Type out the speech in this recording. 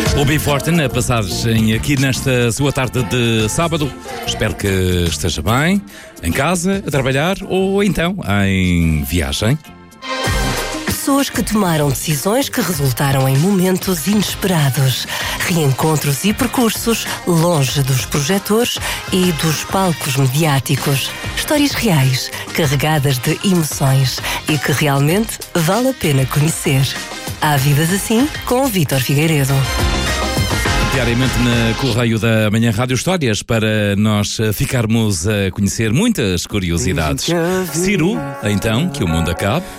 O B14 a passagem aqui nesta sua tarde de sábado. Espero que esteja bem, em casa, a trabalhar ou então em viagem. Pessoas que tomaram decisões que resultaram em momentos inesperados, reencontros e percursos longe dos projetores e dos palcos mediáticos. Histórias reais, carregadas de emoções e que realmente vale a pena conhecer. Há vidas assim com o Vítor Figueiredo. Diariamente na Correio da Manhã Rádio Histórias para nós ficarmos a conhecer muitas curiosidades. Ciro, então, que o mundo acabe.